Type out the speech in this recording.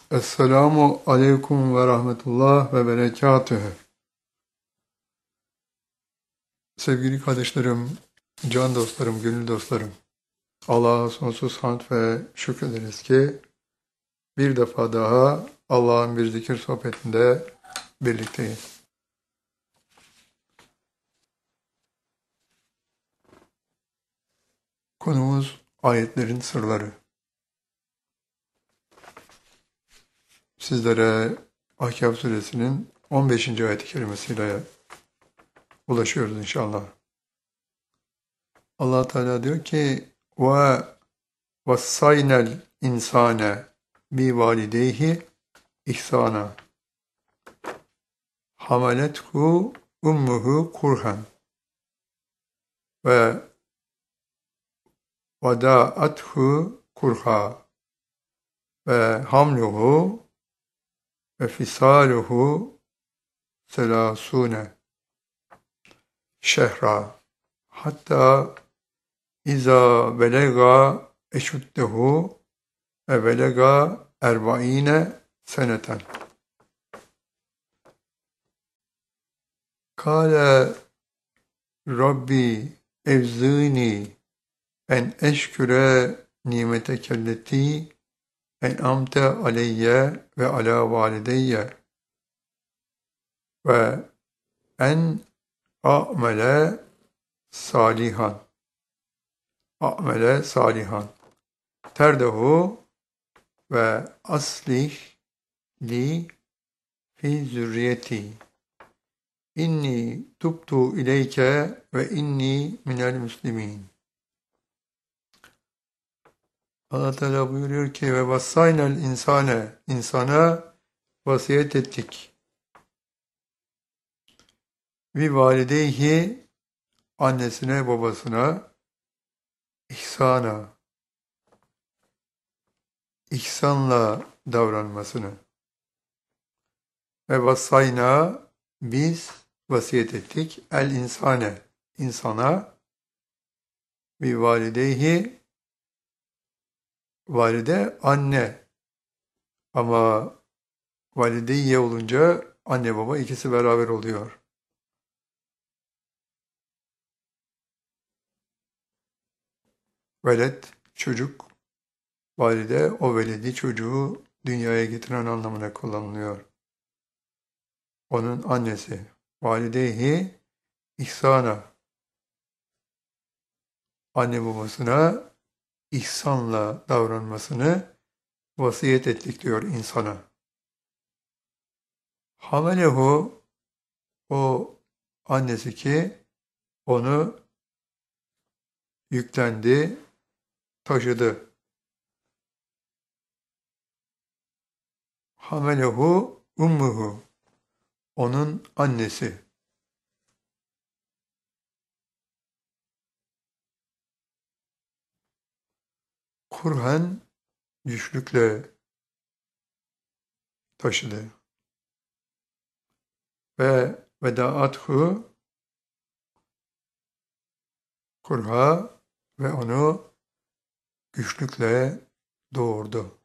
Esselamu aleyküm ve rahmetullah ve berekatühü. Sevgili kardeşlerim, can dostlarım, gönül dostlarım. Allah'a sonsuz hamd ve şükrederiz ki bir defa daha Allah'ın bir zikir sohbetinde birlikteyiz. Konumuz ayetlerin sırları. Sizlere Ahkâf suresinin 15. ayet-i kerimesiyle ulaşıyoruz inşallah. Allah Teala diyor ki ve vassaynel insane bi valideyhi ihsana hamalethu ummuhu kurhan ve vada'athu kurha ve hamluhu ve fisaluhu selasune şehra hatta iza belega eşuddehu ve belega erba'ine seneten. Kâle Rabbi evzini en eşküre nimetekelleti en'amte aleyye ve ala valideyye ve en a'mele salihan terdehu ve aslih li fi zürriyeti inni tubtu ileyke ve inni minel müslimin. Allah Teala buyuruyor ki ve vassaynel insana vasiyet ettik. Vi valideyhi annesine babasına ihsanla davranmasını ve vassayna biz vasiyet ettik insana vi valideyhi valide anne ama valideyye olunca anne baba ikisi beraber oluyor. Veled çocuk, valide o veledi çocuğu dünyaya getiren anlamına kullanılıyor. Onun annesi. Valideyhi ihsana. Anne babasına ihsanla davranmasını vasiyet ettik diyor insana. Hamelehu o annesi ki onu yüklendi, taşıdı. Hamelehu ummuhu onun annesi. Kurhan güçlükle taşıdı. Ve vedaathu kurha ve onu güçlükle doğurdu.